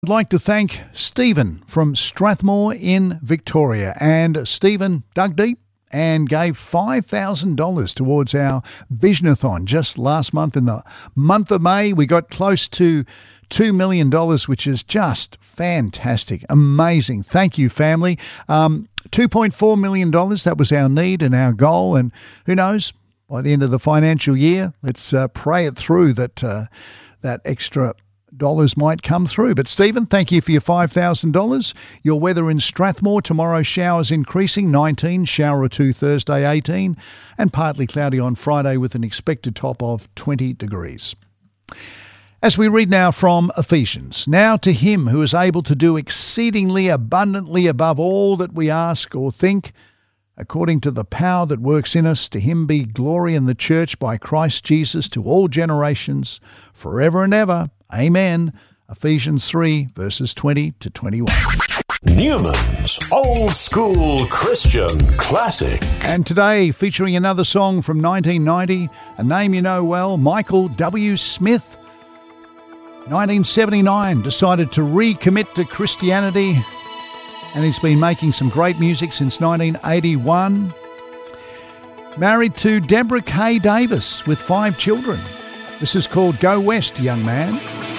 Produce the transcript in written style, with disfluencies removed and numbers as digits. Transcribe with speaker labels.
Speaker 1: I'd like to thank Stephen from Strathmore in Victoria. And Stephen dug deep and gave $5,000 towards our Visionathon just last month. In the month of May, we got close to $2 million, which is just fantastic. Amazing. Thank you, family. $2.4 million, that was our need and our goal. And who knows, by the end of the financial year, let's pray it through that that extra dollars might come through. But Stephen, thank you for your $5,000. Your weather in Strathmore tomorrow, showers increasing 19, shower or two Thursday 18, and partly cloudy on Friday with an expected top of 20 degrees. As we read now from Ephesians, now to him who is able to do exceedingly abundantly above all that we ask or think, according to the power that works in us, to him be glory in the church by Christ Jesus to all generations, forever and ever. Amen. Ephesians 3, verses 20 to 21.
Speaker 2: Newman's Old School Christian Classic.
Speaker 1: And today, featuring another song from 1990, a name you know well, Michael W. Smith. 1979, decided to recommit to Christianity, and he's been making some great music since 1981. Married to Deborah K. Davis with 5 children. This is called Go West, Young Man.